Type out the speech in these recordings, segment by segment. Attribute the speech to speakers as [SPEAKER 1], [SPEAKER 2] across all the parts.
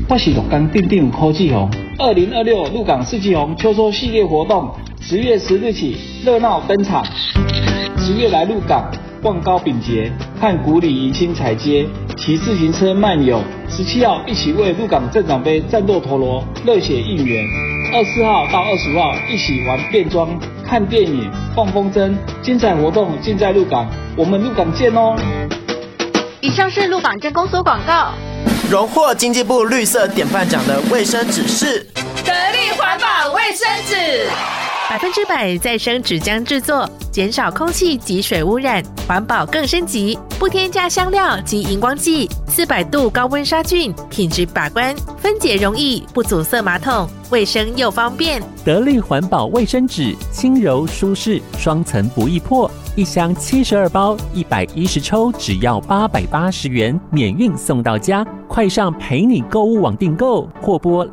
[SPEAKER 1] 我是鹿港镇长柯志宏。2026鹿港四季红秋收系列活动10月10日起热闹登场。10月来鹿港望高饼节，看古里迎新彩街，骑自行车漫游。17号一起为鹿港镇长杯战斗陀螺，热血应援。24号到25号一起玩变装、看电影、放风筝，精彩活动尽在鹿港，我们鹿港见哦！
[SPEAKER 2] 以上是鹿港镇公所广告。
[SPEAKER 3] 荣获经济部绿色典范奖的卫生纸是
[SPEAKER 4] 得力环保卫生纸
[SPEAKER 5] ，100%再生纸浆制作，减少空气及水污染，环保更升级，不添加香料及荧光剂，400度高温杀菌，品质把关，分解容易，不阻塞马桶，卫生又方便。
[SPEAKER 6] 得力环保卫生纸，轻柔舒适，双层不易破，一箱72包，110抽，只要880元，免运送到家。快上陪你购物网订购，或拨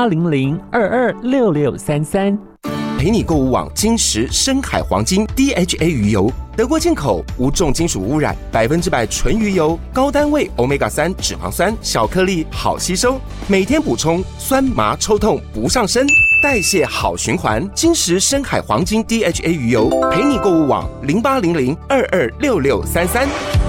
[SPEAKER 6] 0800226633。
[SPEAKER 7] 陪你购物网金石深海黄金 DHA 鱼油，德国进口，无重金属污染，100%纯鱼油，高单位 Omega-3 脂肪酸，小颗粒好吸收，每天补充，酸麻抽痛不上身，代谢好循环。金石深海黄金 DHA 鱼油，陪你购物网0800226633。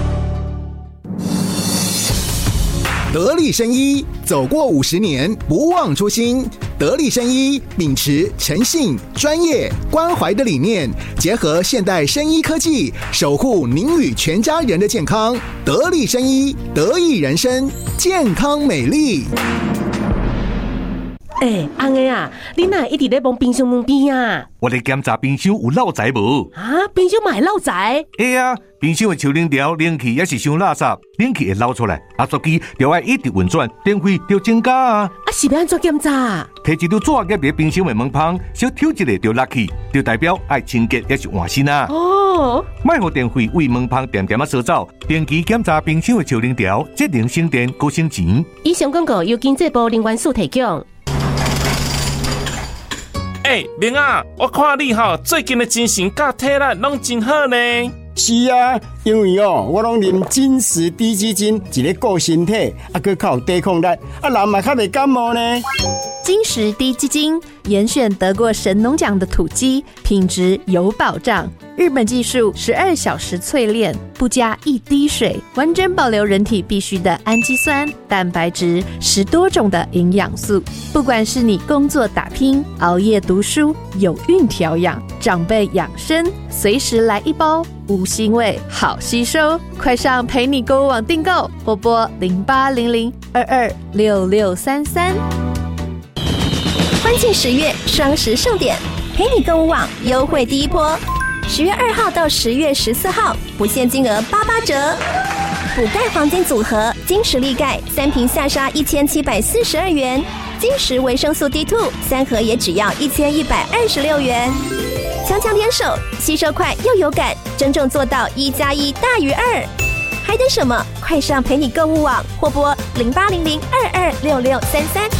[SPEAKER 8] 得力生医，走过50年，不忘初心。得力生医秉持诚信、专业、关怀的理念，结合现代生医科技，守护您与全家人的健康。得力生医，得益人生，健康美丽。
[SPEAKER 9] 安个啊，你哪一直在帮冰箱门边啊？
[SPEAKER 10] 我咧检查冰箱有漏财无？
[SPEAKER 9] 啊，冰箱嘛会漏财？
[SPEAKER 10] 冰箱的抽冷条冷气也是伤垃圾，冷气会漏出来，压缩机就要一直运转，电费就增加啊！
[SPEAKER 9] 是要安怎检查？
[SPEAKER 10] 摕一张纸夹在冰箱的门旁，小挑一下就落去，就代表爱清洁也是换新啊！莫互电费为门旁点点啊烧走，定期检查冰箱的抽冷条，节能省电，高省钱。
[SPEAKER 9] 以上广告由经济部能源署提供。
[SPEAKER 11] 明啊，我看你最近的精神甲体力拢真好呢。
[SPEAKER 12] 是啊，因为我拢啉金石低基金，一个顾身体，佮较有抵抗力，人嘛较袂感冒呢。
[SPEAKER 13] 金石低基金严选得过神农奖的土鸡，品质有保障。日本技术12小时淬炼，不加一滴水，完整保留人体必需的氨基酸、蛋白质，10多种的营养素。不管是你工作打拼、熬夜读书、有孕调养、长辈养生，随时来一包，无腥味，好吸收。快上陪你购物网订购，或拨0800226633。
[SPEAKER 14] 欢庆10月双十盛典，陪你购物网优惠第一波，10月2号到10月14号，不限金额88折。补钙黄金组合，金石力钙3瓶下杀1742元，金石维生素 D2 3盒也只要1126元。强强联手，吸收快又有感，真正做到1+1大于2。还等什么？快上陪你购物网，或拨0800226633。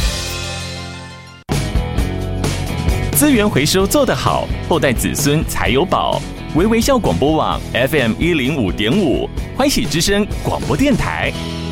[SPEAKER 15] 资源回收做得好，后代子孙才有宝。微微笑广播网 FM105.5，欢喜之声广播电台。